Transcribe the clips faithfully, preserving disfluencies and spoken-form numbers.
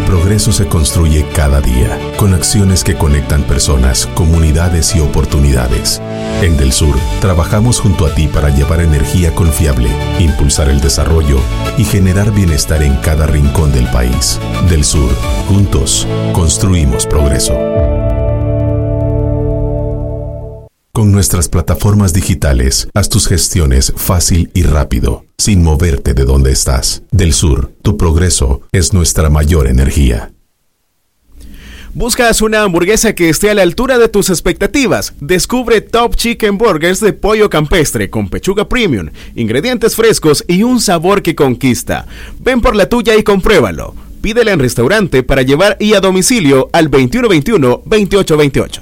progreso se construye cada día, con acciones que conectan personas, comunidades y oportunidades. En Del Sur, trabajamos junto a ti para llevar energía confiable, impulsar el desarrollo y generar bienestar en cada rincón del país. Del Sur, juntos, construimos progreso. Con nuestras plataformas digitales, haz tus gestiones fácil y rápido, sin moverte de donde estás. Del Sur, tu progreso es nuestra mayor energía. ¿Buscas una hamburguesa que esté a la altura de tus expectativas? Descubre Top Chicken Burgers de pollo campestre con pechuga premium, ingredientes frescos y un sabor que conquista. Ven por la tuya y compruébalo. Pídela en restaurante para llevar y a domicilio al veintiuno veintiuno, veintiocho veintiocho.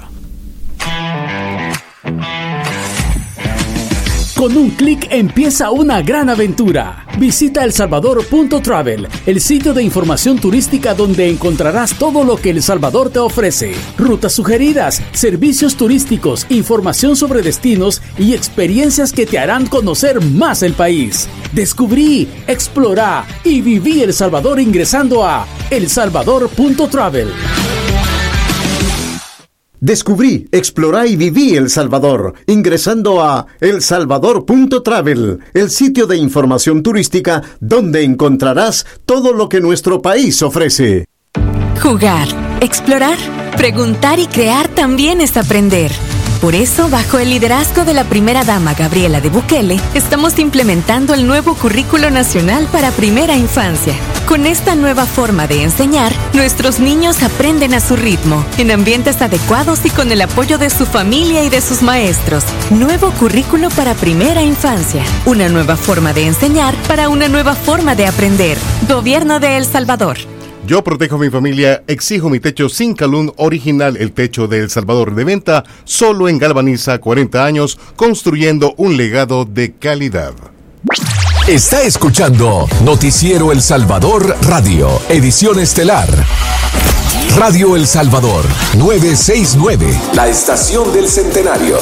Con un clic empieza una gran aventura. Visita el salvador punto travel, el sitio de información turística donde encontrarás todo lo que El Salvador te ofrece. Rutas sugeridas, servicios turísticos, información sobre destinos y experiencias que te harán conocer más el país. Descubrí, explorá y viví El Salvador ingresando a el salvador punto travel. Descubrí, explorá y viví El Salvador, ingresando a el salvador punto travel, el sitio de información turística donde encontrarás todo lo que nuestro país ofrece. Jugar, explorar, preguntar y crear también es aprender. Por eso, bajo el liderazgo de la primera dama Gabriela de Bukele, estamos implementando el nuevo Currículo Nacional para Primera Infancia. Con esta nueva forma de enseñar, nuestros niños aprenden a su ritmo, en ambientes adecuados y con el apoyo de su familia y de sus maestros. Nuevo Currículo para Primera Infancia. Una nueva forma de enseñar para una nueva forma de aprender. Gobierno de El Salvador. Yo protejo mi familia, exijo mi techo Sincalum original, el techo de El Salvador, de venta solo en Galvaniza, cuarenta años, construyendo un legado de calidad. Está escuchando Noticiero El Salvador Radio, edición estelar. Radio El Salvador, novecientos sesenta y nueve, la estación del centenario.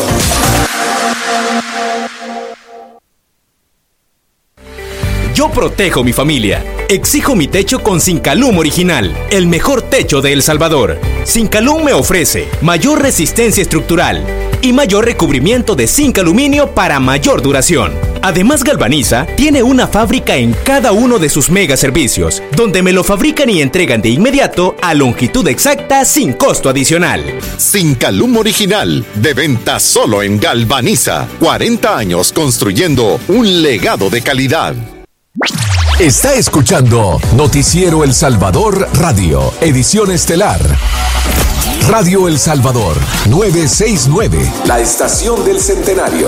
Yo protejo mi familia. Exijo mi techo con Sincalum original, el mejor techo de El Salvador. Sincalum me ofrece mayor resistencia estructural y mayor recubrimiento de zinc aluminio para mayor duración. Además, Galvaniza tiene una fábrica en cada uno de sus mega servicios, donde me lo fabrican y entregan de inmediato a longitud exacta sin costo adicional. Sincalum original, de venta solo en Galvaniza. cuarenta años construyendo un legado de calidad. Está escuchando Noticiero El Salvador Radio, edición estelar. Radio El Salvador, novecientos sesenta y nueve, la estación del centenario.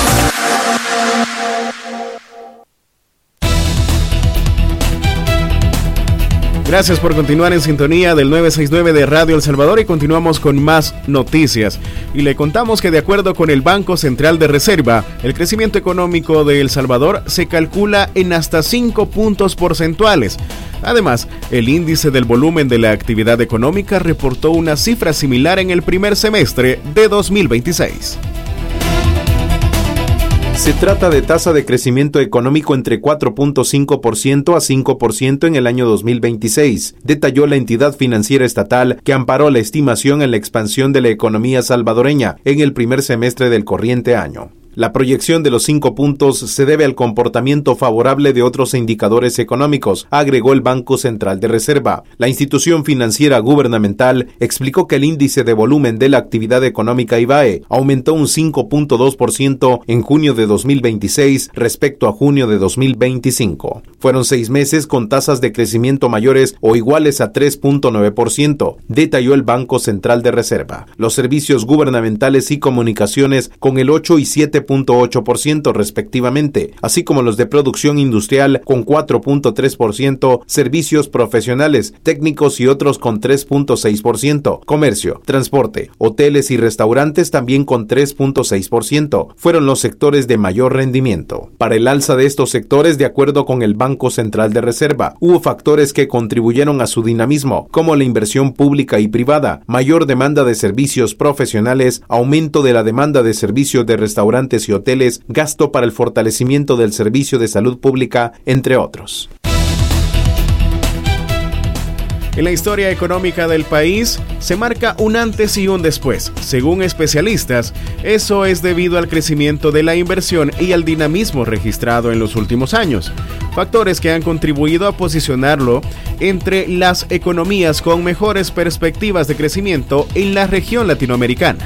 Gracias por continuar en sintonía del novecientos sesenta y nueve de Radio El Salvador y continuamos con más noticias. Y le contamos que de acuerdo con el Banco Central de Reserva, el crecimiento económico de El Salvador se calcula en hasta cinco puntos porcentuales. Además, el índice del volumen de la actividad económica reportó una cifra similar en el primer semestre de dos mil veintiséis. Se trata de tasa de crecimiento económico entre cuatro punto cinco por ciento a cinco por ciento en el año dos mil veintiséis, detalló la entidad financiera estatal que amparó la estimación en la expansión de la economía salvadoreña en el primer semestre del corriente año. La proyección de los cinco puntos se debe al comportamiento favorable de otros indicadores económicos, agregó el Banco Central de Reserva. La institución financiera gubernamental explicó que el índice de volumen de la actividad económica I B A E aumentó un cinco punto dos por ciento en junio de dos mil veintiséis respecto a junio de dos mil veinticinco. Fueron seis meses con tasas de crecimiento mayores o iguales a tres punto nueve por ciento, detalló el Banco Central de Reserva. Los servicios gubernamentales y comunicaciones con el ocho y siete punto ocho por ciento respectivamente, así como los de producción industrial con cuatro punto tres por ciento, servicios profesionales, técnicos y otros con tres punto seis por ciento, comercio, transporte, hoteles y restaurantes también con tres punto seis por ciento, fueron los sectores de mayor rendimiento. Para el alza de estos sectores, de acuerdo con el Banco Central de Reserva, hubo factores que contribuyeron a su dinamismo, como la inversión pública y privada, mayor demanda de servicios profesionales, aumento de la demanda de servicios de restaurantes y hoteles, gasto para el fortalecimiento del servicio de salud pública, entre otros. En la historia económica del país se marca un antes y un después. Según especialistas, eso es debido al crecimiento de la inversión y al dinamismo registrado en los últimos años, factores que han contribuido a posicionarlo entre las economías con mejores perspectivas de crecimiento en la región latinoamericana.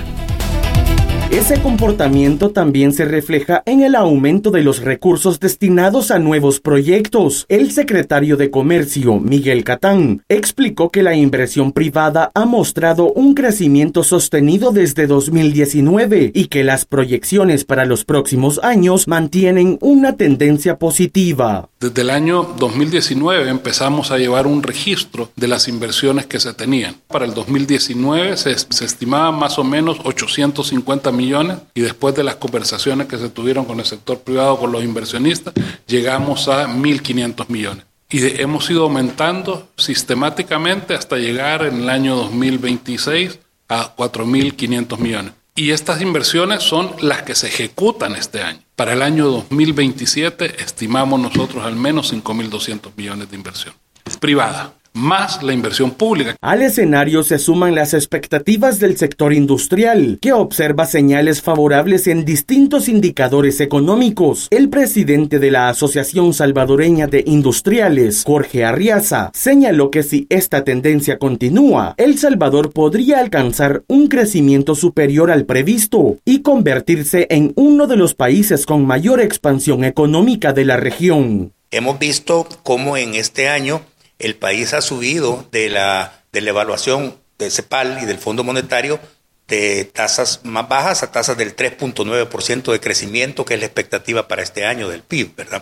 Ese comportamiento también se refleja en el aumento de los recursos destinados a nuevos proyectos. El secretario de Comercio, Miguel Catán, explicó que la inversión privada ha mostrado un crecimiento sostenido desde dos mil diecinueve y que las proyecciones para los próximos años mantienen una tendencia positiva. Desde el año dos mil diecinueve empezamos a llevar un registro de las inversiones que se tenían. Para el dos mil diecinueve se, se estimaba más o menos ochocientos cincuenta millones y después de las conversaciones que se tuvieron con el sector privado, con los inversionistas, llegamos a mil quinientos millones. Y de, hemos ido aumentando sistemáticamente hasta llegar en el año dos mil veintiséis a cuatro mil quinientos millones. Y estas inversiones son las que se ejecutan este año. Para el año dos mil veintisiete estimamos nosotros al menos cinco mil doscientos millones de inversión privada, más la inversión pública. Al escenario se suman las expectativas del sector industrial, que observa señales favorables en distintos indicadores económicos. El presidente de la Asociación Salvadoreña de Industriales, Jorge Arriaza, señaló que si esta tendencia continúa, El Salvador podría alcanzar un crecimiento superior al previsto y convertirse en uno de los países con mayor expansión económica de la región. Hemos visto cómo en este año el país ha subido de la, de la evaluación de CEPAL y del Fondo Monetario de tasas más bajas a tasas del tres punto nueve por ciento de crecimiento, que es la expectativa para este año del P I B, ¿verdad?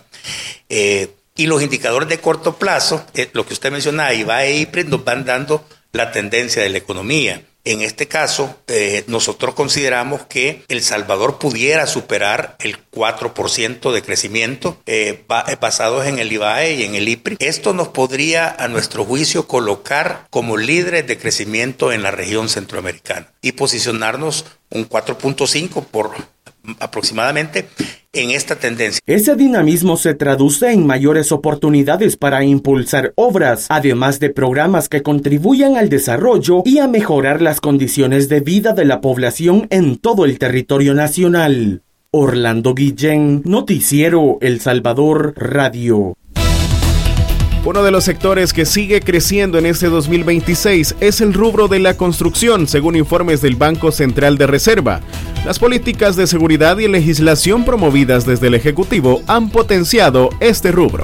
Eh, y los indicadores de corto plazo, eh, lo que usted mencionaba, I V A e I P R E, nos van dando la tendencia de la economía. En este caso, eh, nosotros consideramos que El Salvador pudiera superar el cuatro por ciento de crecimiento eh, basados en el I V A e y en el I P R E. Esto nos podría, a nuestro juicio, colocar como líderes de crecimiento en la región centroamericana y posicionarnos un cuatro punto cinco por aproximadamente en esta tendencia. Ese dinamismo se traduce en mayores oportunidades para impulsar obras, además de programas que contribuyan al desarrollo y a mejorar las condiciones de vida de la población en todo el territorio nacional. Orlando Guillén, Noticiero El Salvador Radio. Uno de los sectores que sigue creciendo en este dos mil veintiséis es el rubro de la construcción, según informes del Banco Central de Reserva. Las políticas de seguridad y legislación promovidas desde el Ejecutivo han potenciado este rubro.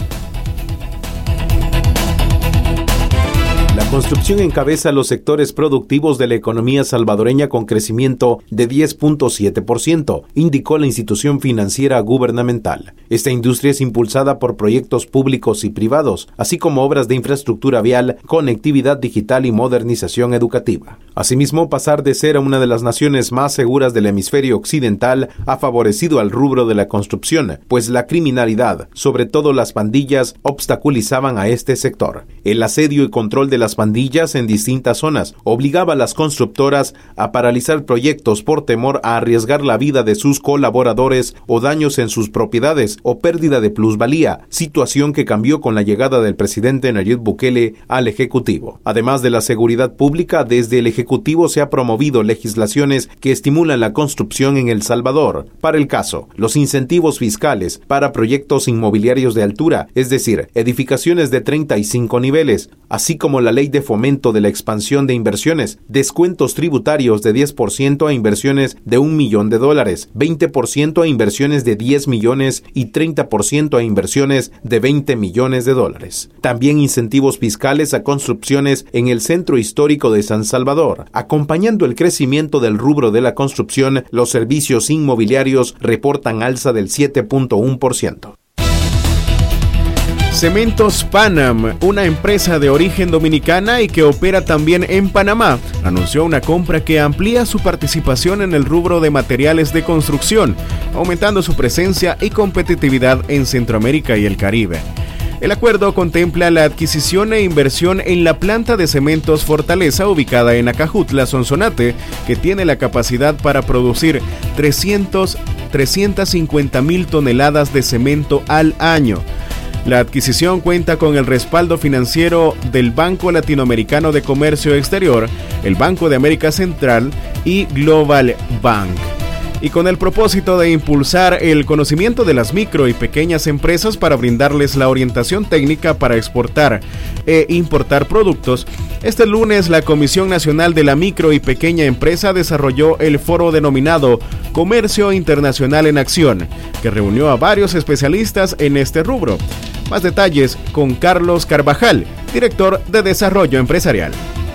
La construcción encabeza los sectores productivos de la economía salvadoreña con crecimiento de diez punto siete por ciento, indicó la institución financiera gubernamental. Esta industria es impulsada por proyectos públicos y privados, así como obras de infraestructura vial, conectividad digital y modernización educativa. Asimismo, pasar de ser una de las naciones más seguras del hemisferio occidental ha favorecido al rubro de la construcción, pues la criminalidad, sobre todo las pandillas, obstaculizaban a este sector. El asedio y control de las pandillas en distintas zonas obligaba a las constructoras a paralizar proyectos por temor a arriesgar la vida de sus colaboradores o daños en sus propiedades o pérdida de plusvalía, situación que cambió con la llegada del presidente Nayib Bukele al Ejecutivo. Además de la seguridad pública, desde el Ejecutivo se ha promovido legislaciones que estimulan la construcción en El Salvador. Para el caso, los incentivos fiscales para proyectos inmobiliarios de altura, es decir, edificaciones de treinta y cinco niveles, así como la ley de fomento de la expansión de inversiones, descuentos tributarios de diez por ciento a inversiones de un millón de dólares, veinte por ciento a inversiones de diez millones y treinta por ciento a inversiones de veinte millones de dólares. También incentivos fiscales a construcciones en el centro histórico de San Salvador. Acompañando el crecimiento del rubro de la construcción, los servicios inmobiliarios reportan alza del siete punto uno por ciento. Cementos Panam, una empresa de origen dominicana y que opera también en Panamá, anunció una compra que amplía su participación en el rubro de materiales de construcción, aumentando su presencia y competitividad en Centroamérica y el Caribe. El acuerdo contempla la adquisición e inversión en la planta de cementos Fortaleza ubicada en Acajutla, Sonsonate, que tiene la capacidad para producir trescientas cincuenta mil toneladas de cemento al año. La adquisición cuenta con el respaldo financiero del Banco Latinoamericano de Comercio Exterior, el Banco de América Central y Global Bank, y con el propósito de impulsar el conocimiento de las micro y pequeñas empresas para brindarles la orientación técnica para exportar e importar productos. Este lunes la Comisión Nacional de la Micro y Pequeña Empresa desarrolló el foro denominado Comercio Internacional en Acción, que reunió a varios especialistas en este rubro. Más detalles con Carlos Carvajal, director de Desarrollo Empresarial.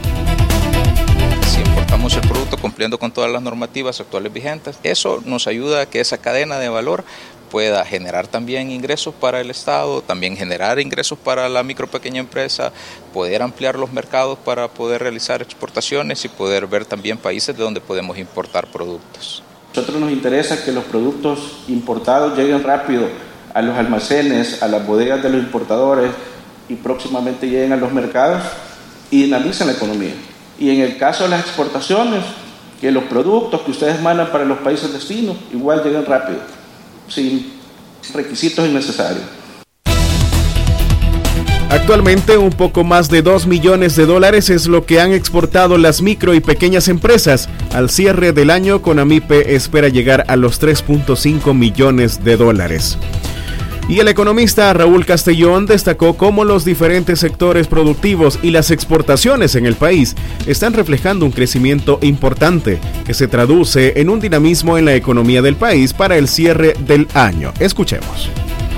El producto cumpliendo con todas las normativas actuales vigentes. Eso nos ayuda a que esa cadena de valor pueda generar también ingresos para el Estado, también generar ingresos para la micro pequeña empresa, poder ampliar los mercados para poder realizar exportaciones y poder ver también países de donde podemos importar productos. A nosotros nos interesa que los productos importados lleguen rápido a los almacenes, a las bodegas de los importadores y próximamente lleguen a los mercados y dinamitsen la economía. Y en el caso de las exportaciones, que los productos que ustedes mandan para los países destino igual lleguen rápido, sin requisitos innecesarios. Actualmente un poco más de dos millones de dólares es lo que han exportado las micro y pequeñas empresas. Al cierre del año, Conamipe espera llegar a los tres punto cinco millones de dólares. Y el economista Raúl Castellón destacó cómo los diferentes sectores productivos y las exportaciones en el país están reflejando un crecimiento importante que se traduce en un dinamismo en la economía del país para el cierre del año. Escuchemos.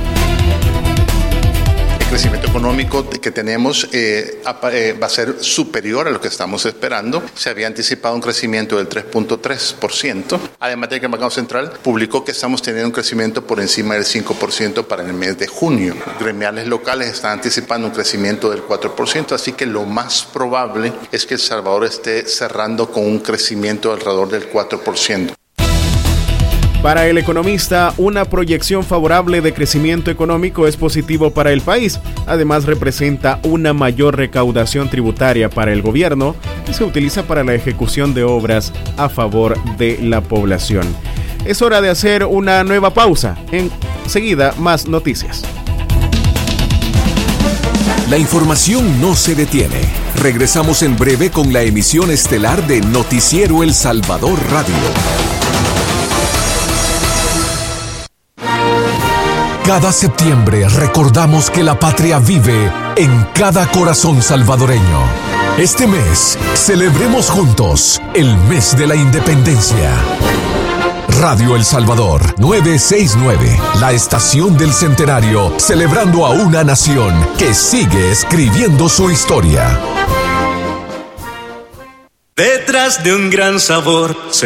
El crecimiento económico que tenemos eh, va a ser superior a lo que estamos esperando. Se había anticipado un crecimiento del tres punto tres por ciento. Además de que el Banco Central publicó que estamos teniendo un crecimiento por encima del cinco por ciento para el mes de junio. Gremiales locales están anticipando un crecimiento del cuatro por ciento, así que lo más probable es que El Salvador esté cerrando con un crecimiento alrededor del cuatro por ciento. Para el economista, una proyección favorable de crecimiento económico es positivo para el país. Además, representa una mayor recaudación tributaria para el gobierno y se utiliza para la ejecución de obras a favor de la población. Es hora de hacer una nueva pausa. Enseguida, más noticias. La información no se detiene. Regresamos en breve con la emisión estelar de Noticiero El Salvador Radio. Cada septiembre recordamos que la patria vive en cada corazón salvadoreño. Este mes, celebremos juntos el mes de la independencia. Radio El Salvador novecientos sesenta y nueve, la estación del centenario, celebrando a una nación que sigue escribiendo su historia. Detrás de un gran sabor